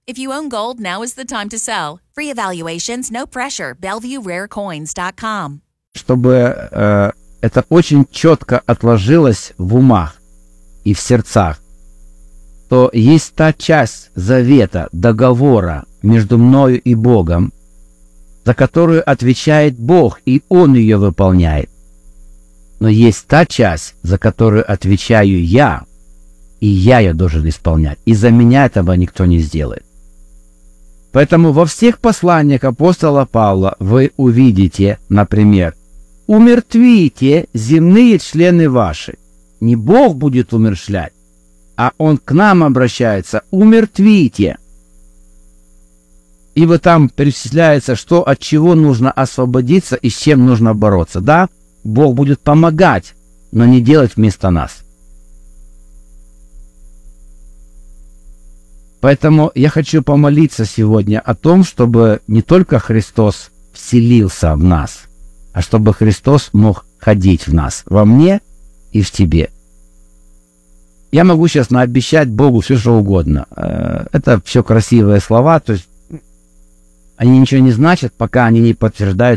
If you own gold, now is the time to sell. Free evaluations, no pressure. BellevueRareCoins.com. Чтобы это очень четко отложилось в умах и в сердцах, то есть та часть завета, договора между мною и Богом, за которую отвечает Бог, и Он ее выполняет. Но есть та часть, за которую отвечаю я, и я ее должен исполнять. И за меня этого никто не сделает. Поэтому во всех посланиях апостола Павла вы увидите, например, «Умертвите земные члены ваши». Не Бог будет умерщвлять, а Он к нам обращается «Умертвите». И вот там перечисляется, что от чего нужно освободиться и с чем нужно бороться. Да, Бог будет помогать, но не делать вместо нас. Поэтому я хочу помолиться сегодня о том, чтобы не только Христос вселился в нас, а чтобы Христос мог ходить в нас, во мне и в тебе. Я могу сейчас наобещать Богу все, что угодно. Это все красивые слова, то есть они ничего не значат, пока они не подтверждают